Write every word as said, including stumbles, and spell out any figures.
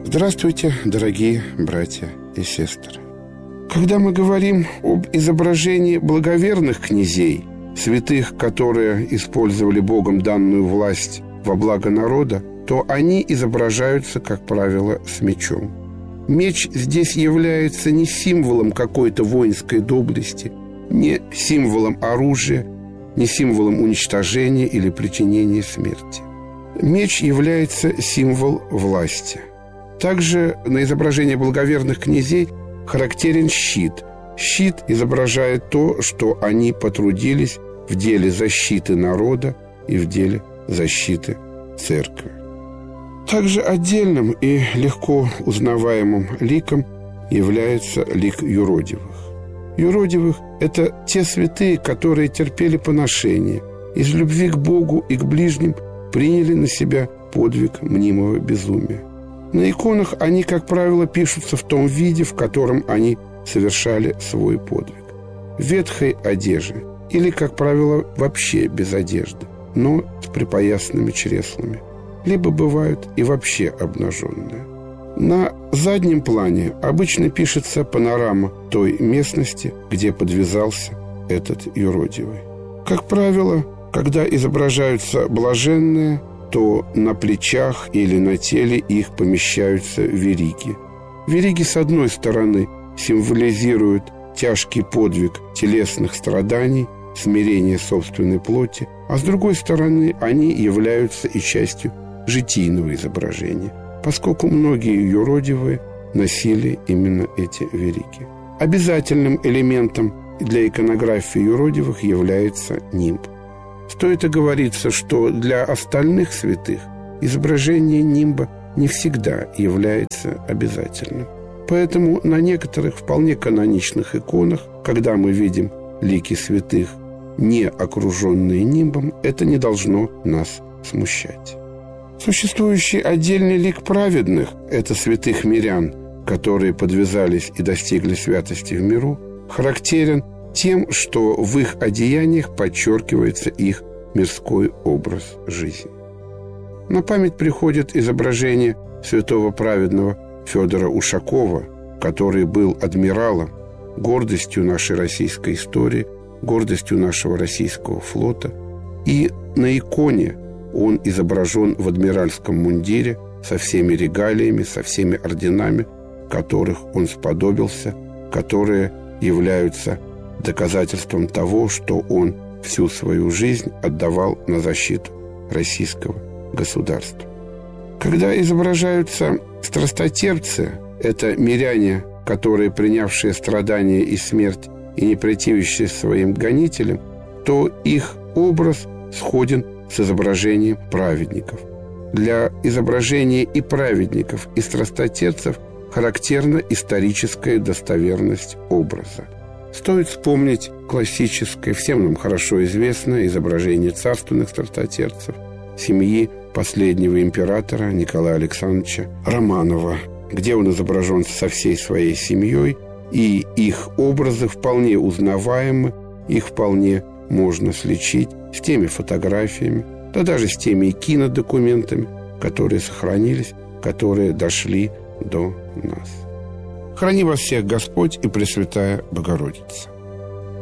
Здравствуйте, дорогие братья и сестры. Когда мы говорим об изображении благоверных князей, святых, которые использовали Богом данную власть во благо народа, то они изображаются, как правило, с мечом. Меч здесь является не символом какой-то воинской доблести, не символом оружия, не символом уничтожения или причинения смерти. Меч является символ власти. Также на изображении благоверных князей характерен щит. Щит изображает то, что они потрудились в деле защиты народа и в деле защиты церкви. Также отдельным и легко узнаваемым ликом является лик юродивых. Юродивых – это те святые, которые терпели поношение, из любви к Богу и к ближним приняли на себя подвиг мнимого безумия. На иконах они, как правило, пишутся в том виде, в котором они совершали свой подвиг. В ветхой одежде или, как правило, вообще без одежды, но с припоясанными чреслами. Либо бывают и вообще обнаженные. На заднем плане обычно пишется панорама той местности, где подвязался этот юродивый. Как правило, когда изображаются блаженные, то на плечах или на теле их помещаются вериги. Вериги, с одной стороны, символизируют тяжкий подвиг телесных страданий, смирение собственной плоти, а с другой стороны, они являются и частью житийного изображения, поскольку многие юродивые носили именно эти вериги. Обязательным элементом для иконографии юродивых является нимб. Стоит оговориться, что для остальных святых изображение нимба не всегда является обязательным. Поэтому на некоторых вполне каноничных иконах, когда мы видим лики святых, не окруженные нимбом, это не должно нас смущать. Существующий отдельный лик праведных – это святых мирян, которые подвязались и достигли святости в миру, характерен тем, что в их одеяниях подчеркивается их мирской образ жизни. На память приходит изображение святого праведного Федора Ушакова, который был адмиралом, гордостью нашей российской истории, гордостью нашего российского флота. И на иконе он изображен в адмиральском мундире со всеми регалиями, со всеми орденами, которых он сподобился, которые являются доказательством того, что он всю свою жизнь отдавал на защиту российского государства. Когда изображаются страстотерпцы, это миряне, которые, принявшие страдания и смерть и не противящие своим гонителям, то их образ сходен с изображением праведников. Для изображения и праведников, и страстотерпцев характерна историческая достоверность образа. Стоит вспомнить классическое, всем нам хорошо известное изображение царственных страстотерпцев семьи последнего императора Николая Александровича Романова, где он изображен со всей своей семьей, и их образы вполне узнаваемы, их вполне можно сличить с теми фотографиями, да даже с теми кинодокументами, которые сохранились, которые дошли до нас. Храни вас всех Господь и Пресвятая Богородица.